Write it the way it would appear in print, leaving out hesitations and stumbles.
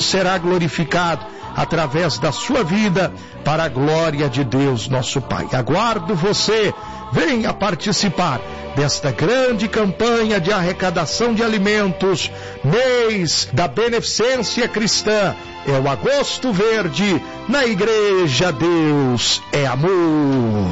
será glorificado através da sua vida, para a glória de Deus nosso Pai. Aguardo você, venha participar desta grande campanha de arrecadação de alimentos, mês da beneficência cristã. É o Agosto Verde, na Igreja Deus é Amor.